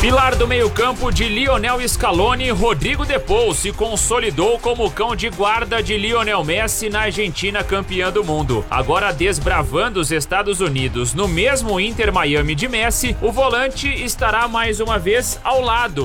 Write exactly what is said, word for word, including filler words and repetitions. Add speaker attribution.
Speaker 1: Pilar do meio-campo de Lionel Scaloni, Rodrigo De Paul se consolidou como cão de guarda de Lionel Messi na Argentina, campeã do mundo. Agora desbravando os Estados Unidos no mesmo Inter Miami de Messi, o volante estará mais uma vez ao lado